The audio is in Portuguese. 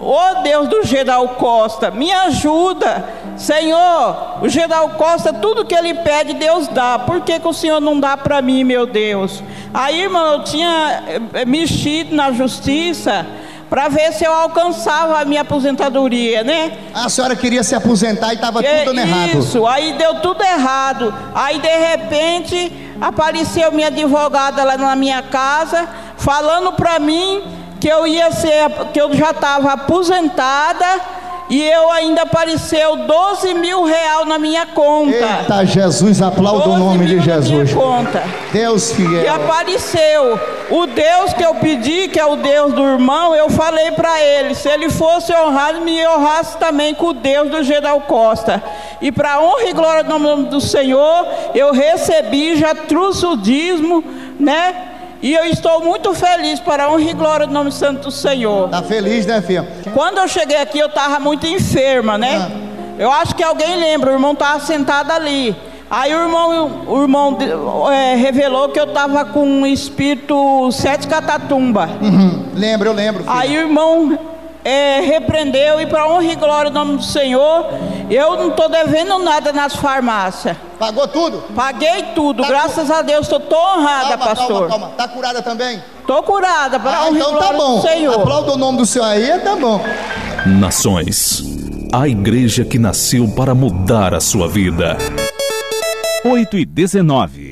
Ô Deus do Geraldo Costa, me ajuda, Senhor. O Geraldo Costa, tudo que ele pede, Deus dá. Por que que o Senhor não dá para mim, meu Deus? Aí, irmão, eu tinha mexido na justiça para ver se eu alcançava a minha aposentadoria, né? A senhora queria se aposentar e estava tudo dando errado. Isso, aí deu tudo errado. Aí, de repente, apareceu minha advogada lá na minha casa, falando para mim que eu já estava aposentada, e eu ainda apareceu 12 mil reais na minha conta. Eita Jesus, aplauda o nome de Jesus. Conta. Deus fiel. E apareceu o Deus que eu pedi, que é o Deus do irmão. Eu falei para ele, se ele fosse honrado, me honrasse também com o Deus do Geraldo Costa. E para honra e glória do nome do Senhor, eu recebi, já trouxe o dízimo, né? E eu estou muito feliz para a honra e glória do nome santo do Senhor. Tá feliz, né, filha? Quando eu cheguei aqui, eu estava muito enferma, né? Eu acho que alguém lembra, o irmão estava sentado ali. Aí o irmão revelou que eu estava com um espírito 7 catatumba. Lembro, eu lembro, filha. Aí o irmão repreendeu, e para a honra e glória do nome do Senhor, eu não estou devendo nada nas farmácias. Pagou tudo? Paguei tudo, graças a Deus, estou honrada, pastor. Calma. Tá curada também? Estou curada, para a honra e glória do Senhor. Aplauda o nome do Senhor aí, tá bom. Nações, a igreja que nasceu para mudar a sua vida. 8:19.